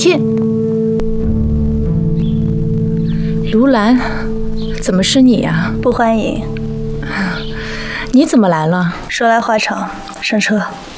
天，卢兰，怎么是你呀？ 不欢迎。 你怎么来了？ 说来话长，上车。